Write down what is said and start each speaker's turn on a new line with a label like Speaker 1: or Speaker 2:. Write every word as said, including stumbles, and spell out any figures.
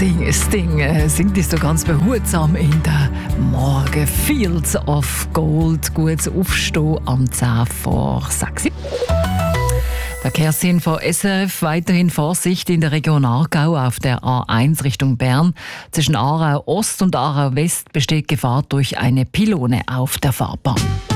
Speaker 1: Sing, Sting äh, singt es so ganz behutsam in der Morgen. Fields of Gold, gutes Aufstehen am zehn vor sechs. Verkehrssinn von S R F. Weiterhin Vorsicht in der Region Aargau auf der A eins Richtung Bern. Zwischen Aarau Ost und Aarau West besteht Gefahr durch eine Pylone auf der Fahrbahn.